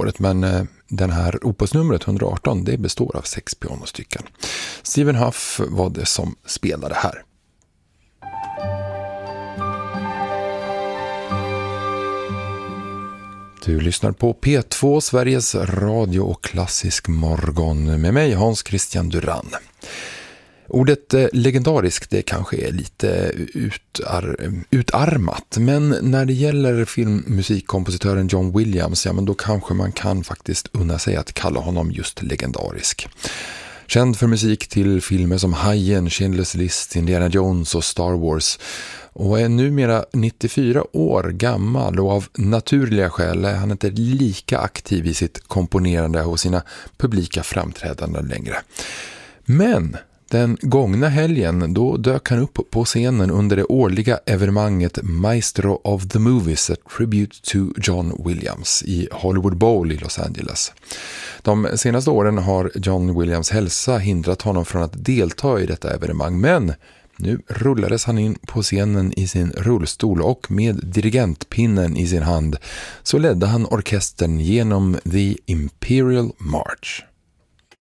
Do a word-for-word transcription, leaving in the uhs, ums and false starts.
året, men eh, den här opusnumret ett hundra arton, det består av sex pianostycken. Stephen Huff var det som spelade här. Du lyssnar på P två, Sveriges radio och klassisk morgon med mig, Hans Christian Duran. Ordet eh, legendarisk, det kanske är lite utar, utarmat, men när det gäller filmmusikkompositören John Williams, ja men då kanske man kan faktiskt unna sig att kalla honom just legendarisk. Känd för musik till filmer som Hajen, Schindler's List, Indiana Jones och Star Wars, och är numera nittiofyra år gammal, och av naturliga skäl är han inte lika aktiv i sitt komponerande och sina publika framträdanden längre. Men den gångna helgen, då dök han upp på scenen under det årliga evenemanget Maestro of the Movies, a tribute to John Williams i Hollywood Bowl i Los Angeles. De senaste åren har John Williams hälsa hindrat honom från att delta i detta evenemang, men nu rullades han in på scenen i sin rullstol och med dirigentpinnen i sin hand så ledde han orkestern genom The Imperial March.